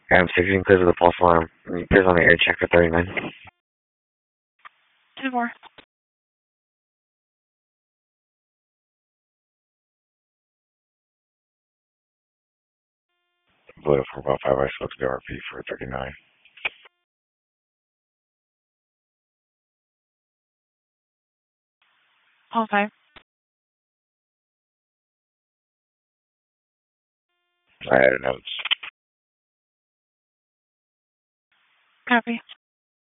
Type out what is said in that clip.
16 clears with a false alarm. Clears on the air check for 39. 10-4. Blue 4 5, I spoke to the RP for 39. All 5. I added notes. Copy.